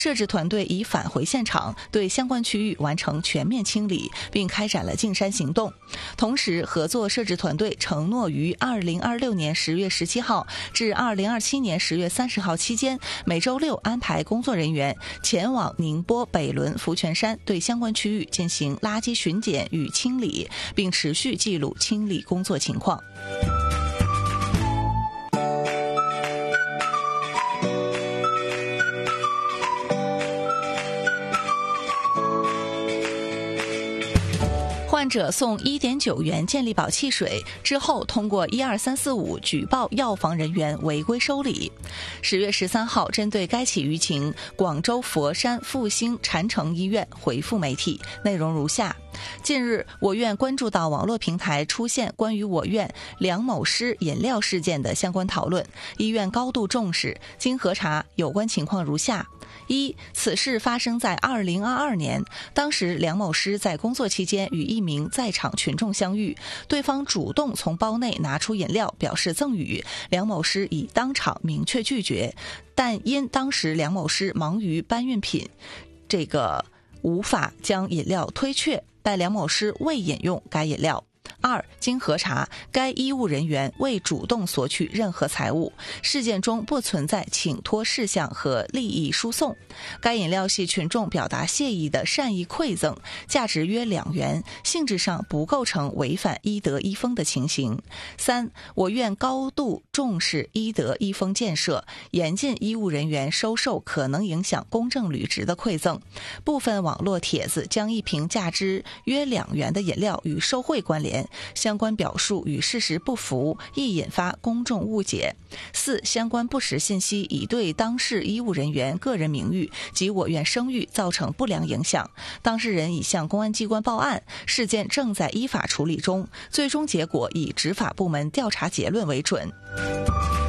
设置团队已返回现场，对相关区域完成全面清理，并开展了净山行动。同时，合作设置团队承诺于2026年10月17号至2027年10月30号期间，每周6安排工作人员前往宁波北仑福泉山，对相关区域进行垃圾巡检与清理，并持续记录清理工作情况。患者送1.9元健力宝汽水之后，通过12345举报药房人员违规收礼。10月13号，针对该起舆情，广州佛山复兴禅城医院回复媒体，内容如下：近日，我院关注到网络平台出现关于我院梁某师饮料事件的相关讨论，医院高度重视。经核查，有关情况如下：一、此事发生在2022年，当时梁某师在工作期间与一名在场群众相遇，对方主动从包内拿出饮料表示赠与，梁某师已当场明确拒绝，但因当时梁某师忙于搬运品，无法将饮料推却，但梁某师未饮用该饮料。二、经核查，该医务人员未主动索取任何财物，事件中不存在请托事项和利益输送。该饮料系群众表达谢意的善意馈赠，价值约2元，性质上不构成违反医德医风的情形。三、我院高度重视医德医风建设，严禁医务人员收受可能影响公正履职的馈赠。部分网络帖子将一瓶价值约2元的饮料与受贿关联，相关表述与事实不符，易引发公众误解。四、相关不实信息已对当事医务人员个人名誉及我院声誉造成不良影响，当事人已向公安机关报案，事件正在依法处理中，最终结果以执法部门调查结论为准。